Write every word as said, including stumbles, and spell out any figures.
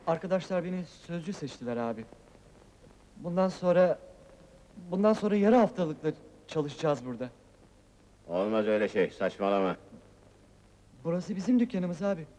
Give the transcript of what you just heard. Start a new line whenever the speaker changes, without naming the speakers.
Arkadaşlar beni sözcü seçtiler abi. Bundan sonra... Bundan sonra yarı haftalıkla çalışacağız burada.
Olmaz öyle şey, saçmalama.
Burası bizim dükkanımız abi.